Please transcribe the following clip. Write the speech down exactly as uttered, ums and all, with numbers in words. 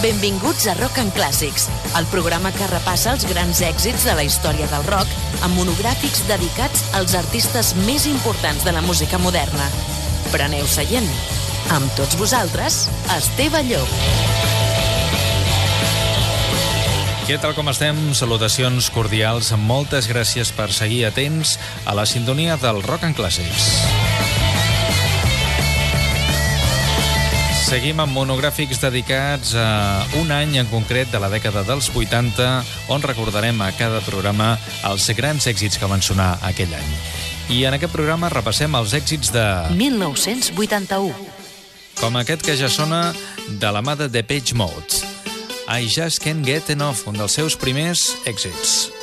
Benvinguts a Rock and Clàssics, el programa que repassa els grans èxits de la història del rock amb monogràfics dedicats als artistes més importants de la música moderna. Preneu seient. Amb tots vosaltres, Esteve Llop. Què tal com estem? Salutacions cordials. Moltes gràcies per seguir atents a la sintonia del Rock and Clàssics. Seguim amb monogràfics dedicats a un any en concret de la dècada dels vuitanta, on recordarem a cada programa els grans èxits que van sonar aquell any. I en aquest programa repassem els èxits de mil nou-cents vuitanta-u. Com aquest que ja sona de la mà de Depeche Mode. I Just Can't Get Enough, un dels seus primers èxits.